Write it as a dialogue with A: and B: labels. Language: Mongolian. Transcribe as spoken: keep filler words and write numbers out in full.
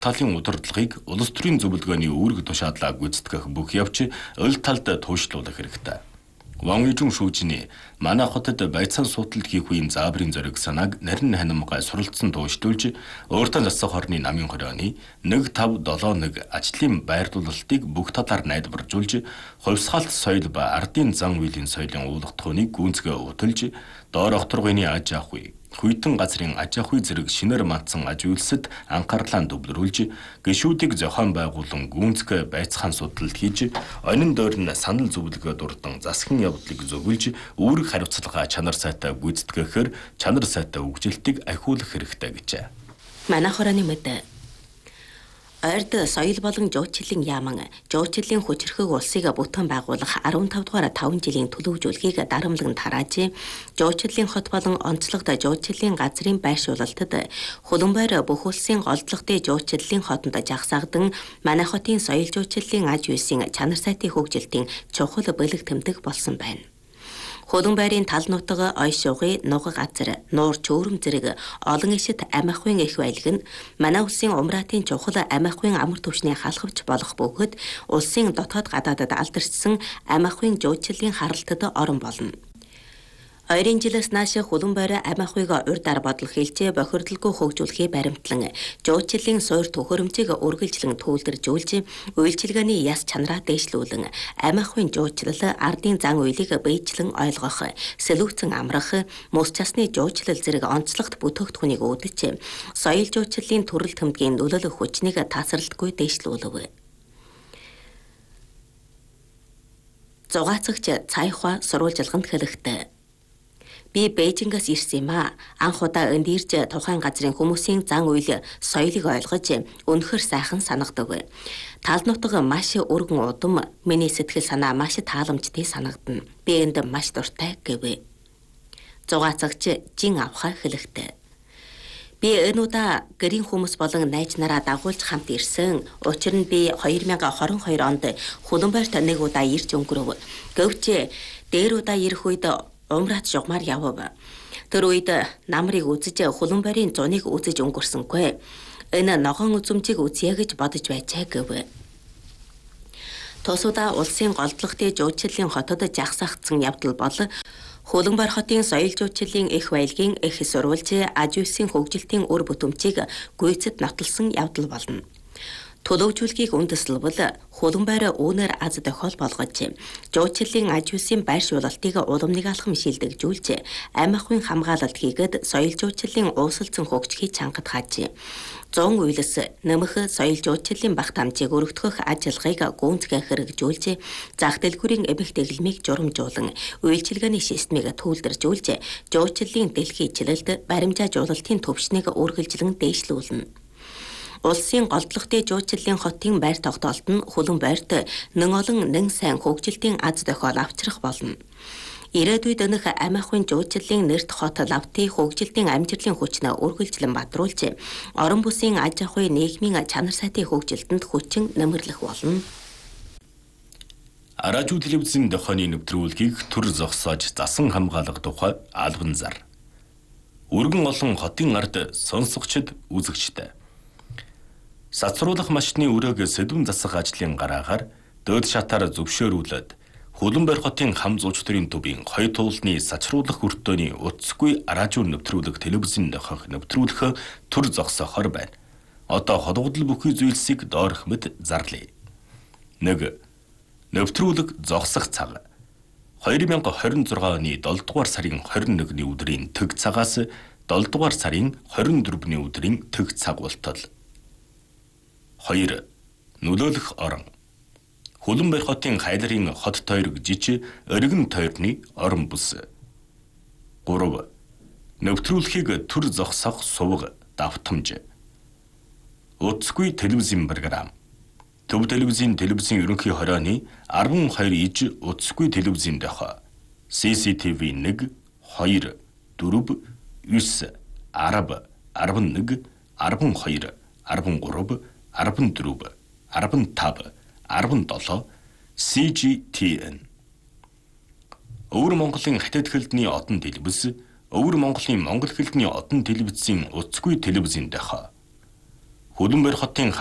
A: талын удирдлагыг улс төрийн зөвлөгөөний үүрэг тушаалаа гүйцэтгэх бүх явц өл талд туушруулах хэрэгтэй. Ван Уйжун шүүжний манай хотод байцаан суудалд хийх үеийн заабрын зориг санааг нарийн ханамгай суралцсан тууштуулж өөртөө засах хорны намын хорионы нэг тав долоо нэг ажлын байрлуулалтыг бүх талаар найдваржуулж хувьсгалт соёл ба ардын зан үйлийн соёлын уулгатхууныг гүнзгий уталж доор окторгойны аж ахуй хүйтэн газрын аж ахуй зэрэг шинээр мандсан аж үйлсэд анхаарлаа төвлөрүүлж гишүүдийг зохион байгуулан гүнзгий байцаан судалд хийж онин доор нь санал зөвлөгөө дурдан засгийн явдлыг зөвлөж үүрэг хариуцлага чанар сайтай гүйцэтгэхээр чанар сайтай үгжилтийг ахиулах хэрэгтэй гэжээ.
B: Манай хорооны мэд Ойрд соёл болон жуулчлалын яаман жуулчлалын хүчирхэг улсыг бүтээн байгуулах арван тав дугаар таван жилийн төлөвлөлгийг дарамтлан тарааж жуулчлалын хот болон онцлогт жуулчлалын газрын байршуулалтад хуланбойр бүх улсын голдлогтой жуулчлалын хотод жагсаагдан манай хотын соёл жуулчлалын аж үйлсийн чанар сайтай хөгжилтийн чухал бэлэг тэмдэг болсон байна. Хуланбойрын тал нутаг ой шугын нуга газар нуур чөөрөм зэрэг олон ишит амиахын их байлг нь манай улсын умраатын чухал амиахын амар түвшний халахвч болох бөгөөд улсын дотоод гадаадад алдарчсан амиахын жуулчлалын харалтад орон болно. Ойрын жилээс нааш Хуланбойр амиахыг урьдаар бодлох хэлжээ бохирдолгүй хөгжүүлэхээ баримтлан жуулчлалын суур төхөөрөмжийг үргэлжлэн төвлөржүүлж үйлчилгээний яс чанараа дэвшлүүлэн амиахын жуулчлал ардын зан үйлийг бийжлэн ойлгох, сэлүүцэн амрах, мөс часны жуулчлал зэрэг онцлогт бүтээгдэхүүнийг үүдэж соёл жуулчлалын төрөл төмдгийн нөлөөлөх хүчнийг тасралтгүй дэвшлүүлв. Зугаацагч Цайхва сурвалжилганд хэлэхдээ би Бээжингээс ирсэн юм а. Анх удаа энд ирж тухайн газрын хүмүүсийн зан үйл соёлыг ойлгож үнэхэр сайхан санагдаг. Тал нутаг маш өргөн удам, миний сэтгэл санаа маш тааламжтай санагдана. Би энд маш дуртай гэв. Зугаацагч Жин авхаа хэлэхдээ би энэ удаа гэрийн хүмүүс болон найз нараа дагуулж хамт ирсэн. Учир нь би две тысячи двадцать two онд Хуланбойрт нэг удаа ирж өнгөрөв. Гэвч дээр удаа ирэх үед умраад жугмаар явв. Тэр үед намрыг үзэж Хуланбойрын зуныг үзэж өнгөрсөнгүй. Энэ ногоон үзмжийг үзье гэж бодож байжээ гэв. Тусуудаа улсын голдлогтой жуулчлалын хотод жагсаагдсан явдал бол Хуланбойр хотын соёл жуулчлалын их байлгийн их сурвалж аж үйлсийн хөгжилтийн үр бүтэмжийг гүйцэд нотолсон явдал болно. Төлөвжүүлгийг үндэслэвэл Хуланбойр үүнээр аз тохиол болгож жуулчлалын аж үйлсийн байршуулалтыг уламныг алхам шилдэгжүүлж амиахын хамгаалалт хийгээд соёл жуулчлалын уусалцсан хөгжихийг чангад хааж зун үйлс нэмэх соёл жуулчлалын багт амжийг өргөдгөх ажиллагааг гүнзгий хэрэгжүүлж зах дэлгүүрийн эмх дэглэмийг журамжуулан үйлчилгээний системийг төвлөржүүлж жуулчлалын дэлхийн жилэлд баримжаажуулалтын төвшнийг үргэлжлэн дээшлүүлнэ. Улсын голдлогтой жуулчлалын хотын байр тогтоолт нь Хуланбойрт нэн олон нэн сайн хөгжилтийн аз тохиол авчрах болно. Ирээдүйд өнөх амиахын жуулчлалын нэрт хот лавтын хөгжилтийн амжилтын хүчнээ үргэлжлэн бадруулж орон бүсийн аж ахуй нийгмийн чанар сайтай хөгжилтөнд хүчин нэмэрлэх болно.
A: Радио телевизийн дохооны нэвтрүүлгийг төр зогсоож засан хамгаалах тухай албан зар. Өргөн олон хотын ард сонсогчд үзэгчтэй. Сацруулах машины өрөөг сэдвэн засах ажлын гараагаар дөөд шатаар зөвшөөрүүлээд Хуланбойр хотын хам зууч төрийн төвийн хоёр туулны сачруулах хүртөөний утасгүй радио нэвтрүүлэг телевизэн дохох нэвтрүүлэх төр зогсохоор байна. Одоо холбогдол бүхий зүйлсийг доорх мэт зарлая. нэг Нэвтрүүлэг зогсох цаг. две тысячи двадцать шесть оны долоо дугаар сарын двадцать нэгний өдрийн тэг цагаас долоо дугаар сарын двадцать дөрөвний өдрийн тэг цаг болтол. хоёр Нөлөөлөх орон. Хуланбойр хотын хайлрын хот тойрог жиж өргөн тойрны орон бүс. гурав Нэвтрүүлэхийг төр зогсох сувг давтамж. Утасгүй телевизийн програм. Төв телевизийн телевизийн ерөнхий хорооны twelve иж утасгүй телевизийн дохоо. си си ти ви one, two, four, nine, арав, eleven, twelve, twelve, twelve, twelve, twelve, си жи ти эн. Өвөр Монголын хятад хэлний одон телевиз, Өвөр Монголын монгол хэлний одон телевизийн утасгүй телевизийн дохоо. Хөлбөмбөр хотын